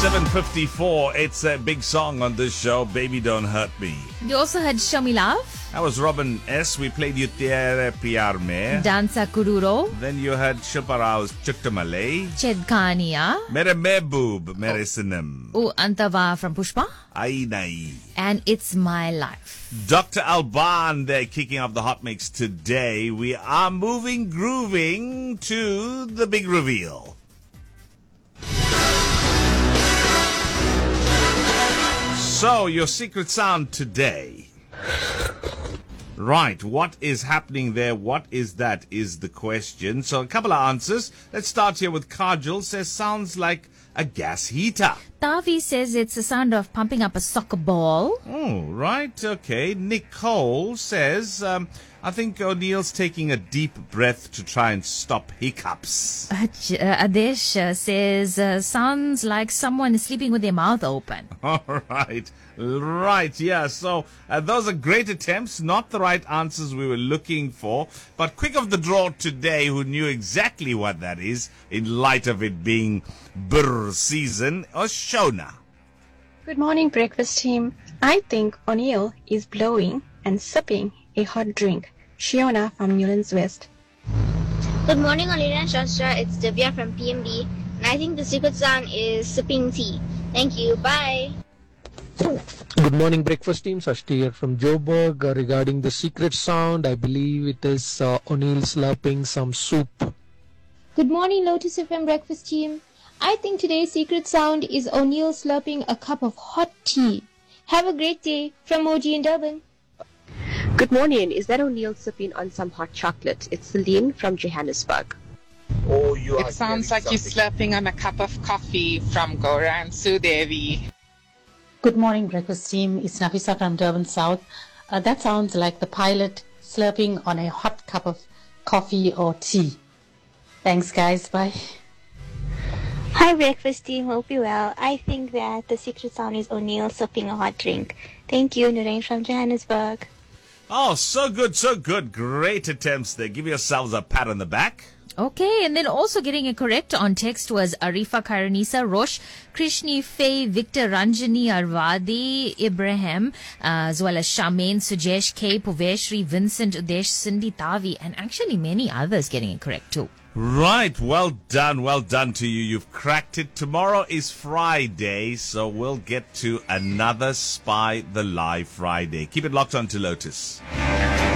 7:54. It's a big song on this show, Baby Don't Hurt Me. You also had Show Me Love. That was Robin S. We played You Tere Pyar Mein. Dansa Kuduro. Then you had Shilpa Rao's Chutta Malay. Chedkania. Mere Mehboob, Mere Sinam. Antava from Pushpa. Ai Nai. And It's My Life. Dr. Alban, they're kicking off the hot mix today. We are grooving to the big reveal. So, your secret sound today. Right, what is happening there? What is that is the question. So, a couple of answers. Let's start here with Kajal. Says, sounds like a gas heater. Tavi says it's the sound of pumping up a soccer ball. Oh, right, okay. Nicole says, I think O'Neill's taking a deep breath to try and stop hiccups. Adesh says, sounds like someone is sleeping with their mouth open. All right. Right, yeah. So those are great attempts, not the right answers we were looking for. But quick of the draw today who knew exactly what that is in light of it being Brr season, Oshona. Good morning, breakfast team. I think O'Neill is blowing and sipping a hot drink. Shiona from Newlands West. Good morning, Olivia and Shastra. It's Divya from PMB. And I think the secret sound is sipping tea. Thank you. Bye. Good morning, breakfast team. Sashti here from Joburg. Regarding the secret sound, I believe it is O'Neill slurping some soup. Good morning, Lotus FM breakfast team. I think today's secret sound is O'Neill slurping a cup of hot tea. Have a great day from Moji in Durban. Good morning. Is that O'Neill sipping on some hot chocolate? It's Celine from Johannesburg. Oh, it sounds like you're slurping on a cup of coffee from Gaurang Sudevi. Good morning, breakfast team. It's Nafisa from Durban South. That sounds like the pilot slurping on a hot cup of coffee or tea. Thanks, guys. Bye. Hi, breakfast team. Hope you're well. I think that the secret sound is O'Neill sipping a hot drink. Thank you, Nurain from Johannesburg. Oh, so good, so good. Great attempts there. Give yourselves a pat on the back. Okay, and then also getting it correct on text was Arifa Karanisa, Rosh, Krishni, Faye, Victor, Ranjani, Arvadi, Ibrahim, as well as Shamain, Sujesh, K, Puveshri, Vincent, Udesh, Cindy, Tavi, and actually many others getting it correct too. Right, well done to you. You've cracked it. Tomorrow is Friday, so we'll get to another Spy the Lie Friday. Keep it locked on to Lotus.